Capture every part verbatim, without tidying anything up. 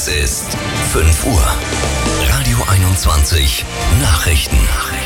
Es ist fünf Uhr. Radio einundzwanzig Nachrichten.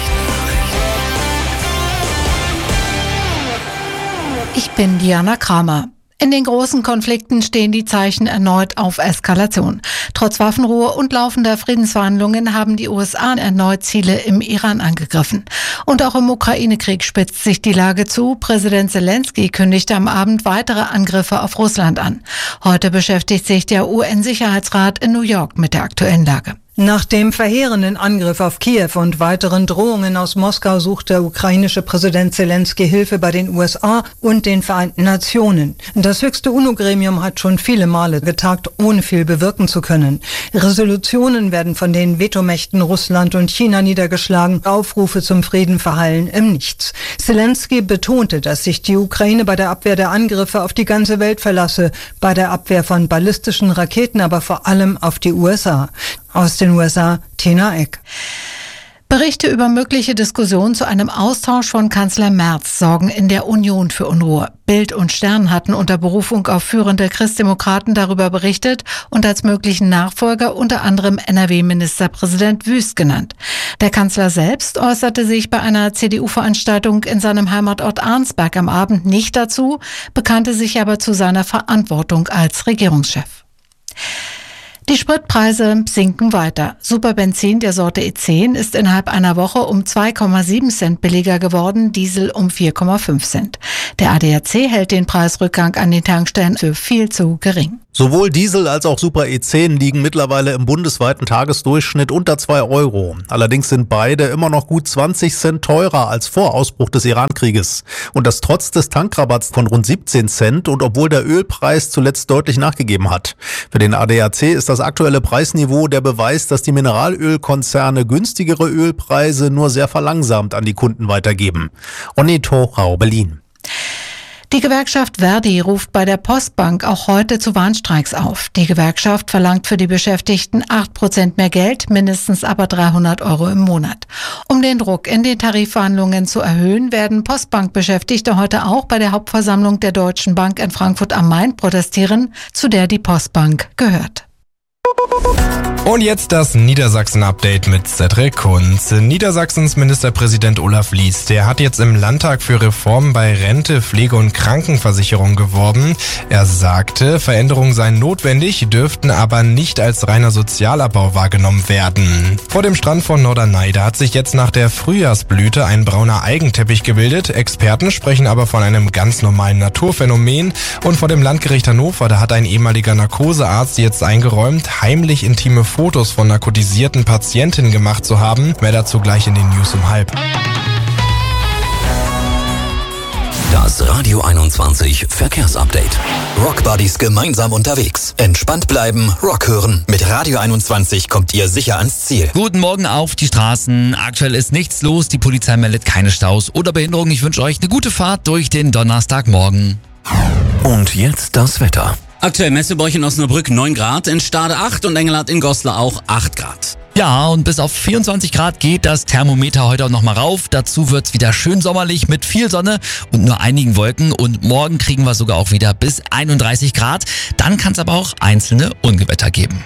Ich bin Diana Kramer. In den großen Konflikten stehen die Zeichen erneut auf Eskalation. Trotz Waffenruhe und laufender Friedensverhandlungen haben die U S A erneut Ziele im Iran angegriffen. Und auch im Ukraine-Krieg spitzt sich die Lage zu. Präsident Zelensky kündigte am Abend weitere Angriffe auf Russland an. Heute beschäftigt sich der U N-Sicherheitsrat in New York mit der aktuellen Lage. Nach dem verheerenden Angriff auf Kiew und weiteren Drohungen aus Moskau sucht der ukrainische Präsident Zelensky Hilfe bei den U S A und den Vereinten Nationen. Das höchste UNO-Gremium hat schon viele Male getagt, ohne viel bewirken zu können. Resolutionen werden von den Vetomächten Russland und China niedergeschlagen. Aufrufe zum Frieden verhallen im Nichts. Zelensky betonte, dass sich die Ukraine bei der Abwehr der Angriffe auf die ganze Welt verlasse, bei der Abwehr von ballistischen Raketen aber vor allem auf die U S A. Aus den U S A, Tina Eck. Berichte über mögliche Diskussionen zu einem Austausch von Kanzler Merz sorgen in der Union für Unruhe. Bild und Stern hatten unter Berufung auf führende Christdemokraten darüber berichtet und als möglichen Nachfolger unter anderem N R W-Ministerpräsident Wüst genannt. Der Kanzler selbst äußerte sich bei einer C D U-Veranstaltung in seinem Heimatort Arnsberg am Abend nicht dazu, bekannte sich aber zu seiner Verantwortung als Regierungschef. Die Spritpreise sinken weiter. Superbenzin der Sorte E zehn ist innerhalb einer Woche um zwei Komma sieben Cent billiger geworden, Diesel um vier Komma fünf Cent. Der A D A C hält den Preisrückgang an den Tankstellen für viel zu gering. Sowohl Diesel als auch Super E zehn liegen mittlerweile im bundesweiten Tagesdurchschnitt unter zwei Euro. Allerdings sind beide immer noch gut zwanzig Cent teurer als vor Ausbruch des Iran-Krieges. Und das trotz des Tankrabatts von rund siebzehn Cent und obwohl der Ölpreis zuletzt deutlich nachgegeben hat. Für den A D A C ist das aktuelle Preisniveau der Beweis, dass die Mineralölkonzerne günstigere Ölpreise nur sehr verlangsamt an die Kunden weitergeben. Onni Torau, Berlin. Die Gewerkschaft Verdi ruft bei der Postbank auch heute zu Warnstreiks auf. Die Gewerkschaft verlangt für die Beschäftigten acht Prozent mehr Geld, mindestens aber dreihundert Euro im Monat. Um den Druck in den Tarifverhandlungen zu erhöhen, werden Postbankbeschäftigte heute auch bei der Hauptversammlung der Deutschen Bank in Frankfurt am Main protestieren, zu der die Postbank gehört. Und jetzt das Niedersachsen-Update mit Cedric Kunz. Niedersachsens Ministerpräsident Olaf Lies, der hat jetzt im Landtag für Reformen bei Rente, Pflege und Krankenversicherung geworben. Er sagte, Veränderungen seien notwendig, dürften aber nicht als reiner Sozialabbau wahrgenommen werden. Vor dem Strand von Norderney, hat sich jetzt nach der Frühjahrsblüte ein brauner Algenteppich gebildet. Experten sprechen aber von einem ganz normalen Naturphänomen. Und vor dem Landgericht Hannover, da hat ein ehemaliger Narkosearzt jetzt eingeräumt, heimlich intime Fotos von narkotisierten Patientinnen gemacht zu haben. Mehr dazu gleich in den News um halb. Das Radio einundzwanzig Verkehrsupdate. Rockbuddies gemeinsam unterwegs. Entspannt bleiben, Rock hören. Mit Radio einundzwanzig kommt ihr sicher ans Ziel. Guten Morgen auf die Straßen. Aktuell ist nichts los. Die Polizei meldet keine Staus oder Behinderungen. Ich wünsche euch eine gute Fahrt durch den Donnerstagmorgen. Und jetzt das Wetter. Aktuell Messebräuch in Osnabrück neun Grad, in Stade acht und Engelhardt in Goslar auch acht Grad. Ja, und bis auf vierundzwanzig Grad geht das Thermometer heute auch nochmal rauf. Dazu wird's wieder schön sommerlich mit viel Sonne und nur einigen Wolken. Und morgen kriegen wir sogar auch wieder bis einunddreißig Grad. Dann kann es aber auch einzelne Ungewitter geben.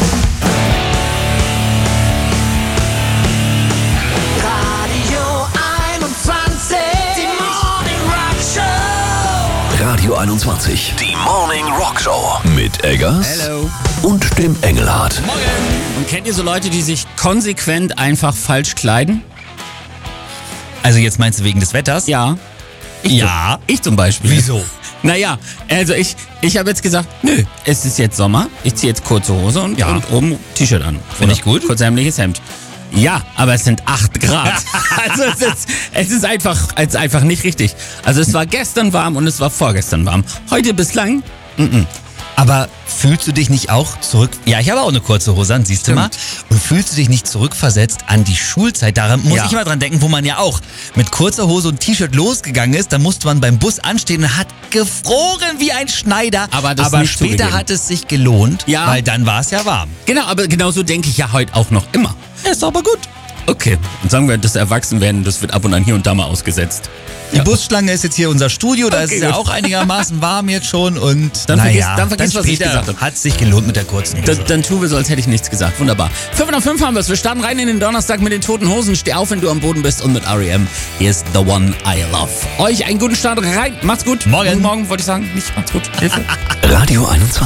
Radio einundzwanzig, die Morning Rock Show mit Eggers Hello. Und dem Engelhardt. Morgen. Und kennt ihr so Leute, die sich konsequent einfach falsch kleiden? Also jetzt meinst du wegen des Wetters? Ja. Ich Ja. Zum, ich zum Beispiel. Wieso? Naja, also ich, ich habe jetzt gesagt, nö, es ist jetzt Sommer, ich ziehe jetzt kurze Hose und, Ja. und oben T-Shirt an. Finde ich gut. Kurzärmeliges Hemd. Ja, aber es sind acht Grad. Also es ist, es ist einfach, es ist einfach nicht richtig. Also es war gestern warm und es war vorgestern warm. Heute bislang, mm-mm. Aber fühlst du dich nicht auch zurück... Ja, ich habe auch eine kurze Hose an, siehst du mal. Und fühlst du dich nicht zurückversetzt an die Schulzeit? Daran muss Ja. ich immer dran denken, wo man ja auch mit kurzer Hose und T-Shirt losgegangen ist. Da musste man beim Bus anstehen und hat gefroren wie ein Schneider. Aber das aber nicht später zugegeben. hat es sich gelohnt, Ja. weil dann war es ja warm. Genau, aber genauso denke ich ja heute auch noch immer. Ist aber gut. Okay, und sagen wir, das Erwachsenwerden, das wird ab und an hier und da mal ausgesetzt. Die ja. Busschlange ist jetzt hier unser Studio, da okay, ist es ja auch einigermaßen warm jetzt schon und dann naja, vergiss, dann vergiss dann was ich gesagt habe. Hat sich gelohnt mit der kurzen Hose. Dann, dann tun wir so, als hätte ich nichts gesagt. Wunderbar. fünf nach fünf haben wir es. Wir starten rein in den Donnerstag mit den Toten Hosen. Steh auf, wenn du am Boden bist und mit R E M. Hier ist The One I Love. Euch einen guten Start rein. Macht's gut. Morgen. Morgen wollte ich sagen. Nicht macht's gut. Hilfe. Radio einundzwanzig.